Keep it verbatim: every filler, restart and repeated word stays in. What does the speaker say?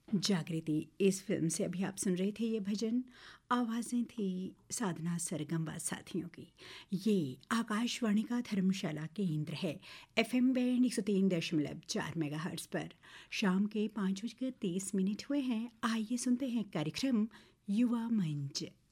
जागृति इस फिल्म से अभी आप सुन रहे थे ये भजन। आवाज़ें थी साधना सरगम व साथियों की। ये आकाशवाणी का धर्मशाला केंद्र है। एफएम बैंड एक सौ तीन दशमलव चार मेगाहर्ट्ज पर शाम के पाँच बजकर तीस मिनट हुए हैं। आइए सुनते हैं कार्यक्रम युवा मंच।